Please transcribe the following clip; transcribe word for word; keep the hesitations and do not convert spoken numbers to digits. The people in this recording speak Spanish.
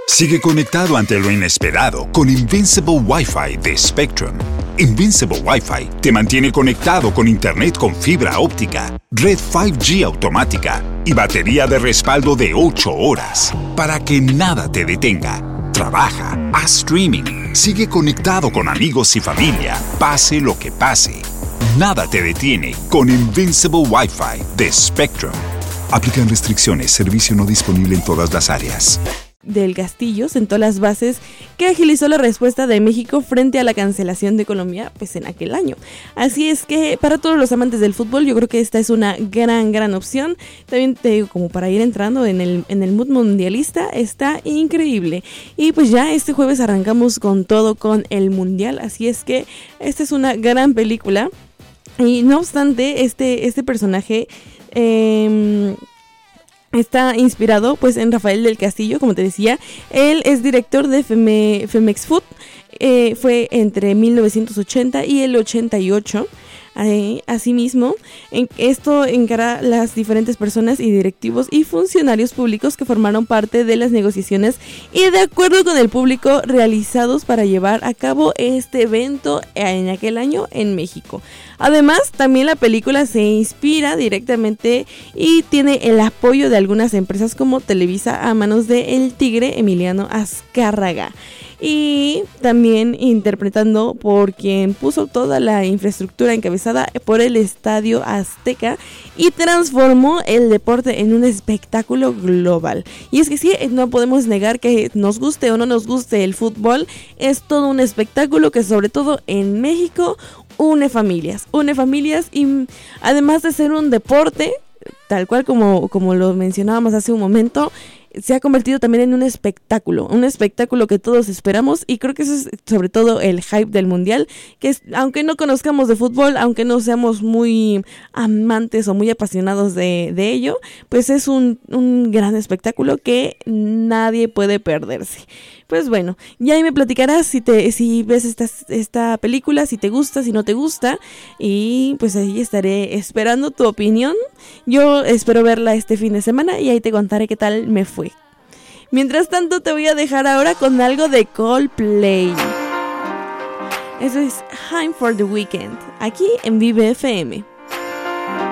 Sigue conectado ante lo inesperado con Invincible Wi-Fi de Spectrum. Invincible Wi-Fi te mantiene conectado con internet con fibra óptica, red cinco G automática y batería de respaldo de ocho horas para que nada te detenga. Trabaja, haz streaming, sigue conectado con amigos y familia, pase lo que pase. Nada te detiene con Invincible Wi-Fi de Spectrum. Aplican restricciones, servicio no disponible en todas las áreas. Del Castillo sentó las bases que agilizó la respuesta de México frente a la cancelación de Colombia pues en aquel año. Así es que para todos los amantes del fútbol yo creo que esta es una gran gran opción. También te digo, como para ir entrando en el, en el mood mundialista, está increíble. Y pues ya este jueves arrancamos con todo con el mundial, así es que esta es una gran película. Y no obstante, este, este personaje eh, está inspirado pues en Rafael del Castillo, como te decía. Él es director de Feme, Femex Food, eh, fue entre mil novecientos ochenta y el ochenta y ocho. Eh, asimismo, en esto encara las diferentes personas y directivos y funcionarios públicos que formaron parte de las negociaciones y de acuerdo con el público realizados para llevar a cabo este evento en aquel año en México. Además, también la película se inspira directamente y tiene el apoyo de algunas empresas como Televisa a manos de El Tigre Emiliano Azcárraga. Y también interpretando por quien puso toda la infraestructura encabezada por el Estadio Azteca y transformó el deporte en un espectáculo global. Y es que sí, no podemos negar que nos guste o no nos guste el fútbol, es todo un espectáculo que sobre todo en México une familias, une familias y además de ser un deporte, tal cual como, como lo mencionábamos hace un momento, se ha convertido también en un espectáculo, un espectáculo que todos esperamos y creo que eso es sobre todo el hype del mundial, que es, aunque no conozcamos de fútbol, aunque no seamos muy amantes o muy apasionados de, de ello, pues es un, un gran espectáculo que nadie puede perderse. Pues bueno, ya ahí me platicarás si te si ves esta, esta película, si te gusta, si no te gusta, y pues ahí estaré esperando tu opinión. Yo espero verla este fin de semana y ahí te contaré qué tal me fue. Mientras tanto te voy a dejar ahora con algo de Coldplay. Eso es Time for the Weekend, aquí en Vive F M.